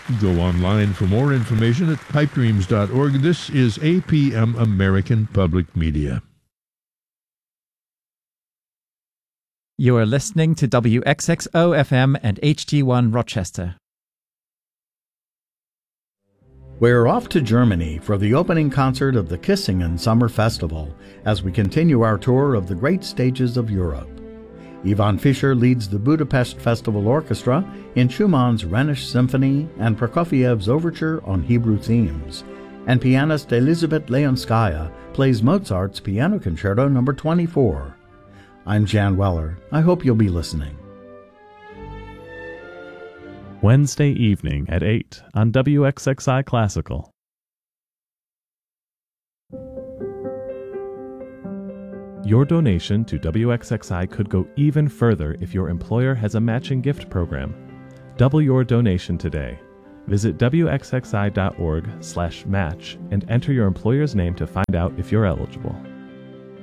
Go online for more information at pipedreams.org. This is APM American Public Media. You are listening to WXXO-FM and HD1 Rochester. We're off to Germany for the opening concert of the Kissingen Summer Festival as we continue our tour of the great stages of Europe. Ivan Fischer leads the Budapest Festival Orchestra in Schumann's Rhenish Symphony and Prokofiev's Overture on Hebrew themes, and pianist Elizabeth Leonskaya plays Mozart's Piano Concerto No. 24. I'm Jan Weller. I hope you'll be listening. Wednesday evening at 8 on WXXI Classical. Your donation to WXXI could go even further if your employer has a matching gift program. Double your donation today. Visit WXXI.org/match and enter your employer's name to find out if you're eligible.